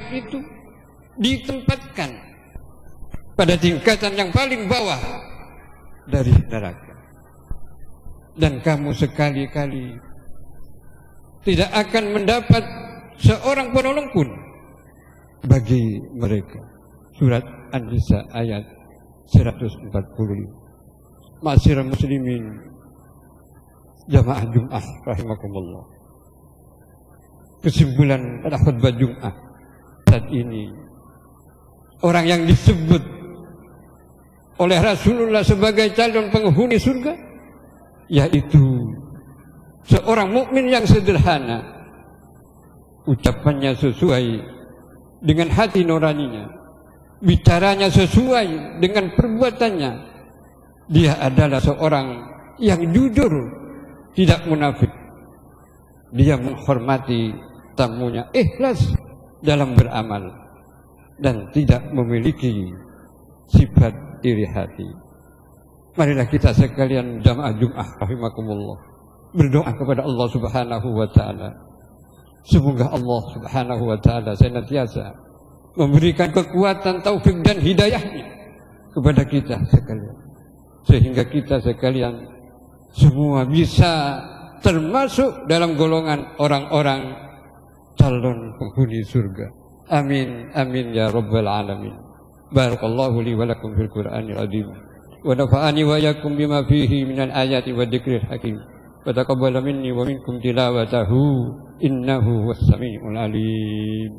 itu ditempatkan pada tingkatan yang paling bawah dari neraka. Dan kamu sekali-kali tidak akan mendapat seorang penolong pun bagi mereka. Surat An-Nisa ayat 145. Ma'asyiral muslimin jamaah Jum'ah rahimakumullah. Kesimpulan pada khutbah Jum'ah saat ini, orang yang disebut oleh Rasulullah sebagai calon penghuni surga yaitu seorang mukmin yang sederhana, ucapannya sesuai dengan hati nuraninya, bicaranya sesuai dengan perbuatannya. Dia adalah seorang yang jujur, tidak munafik. Dia menghormati tamunya, ikhlas dalam beramal, dan tidak memiliki sifat iri hati. Marilah kita sekalian jamaah Jum'ah rahimakumullah berdoa kepada Allah Subhanahu wa taala. Semoga Allah Subhanahu wa taala senantiasa memberikan kekuatan, taufik dan hidayahnya kepada kita sekalian, sehingga kita sekalian semua bisa termasuk dalam golongan orang-orang calon penghuni surga. Amin amin ya rabbal alamin. Barakallahu li wa lakum fil Qur'anil azim wa nafa'ani wa iyyakum bima fihi minal ayati wa dzikril hakim. Wa taqabbala minni wa minkum tilawatahu innahu was samiul alim.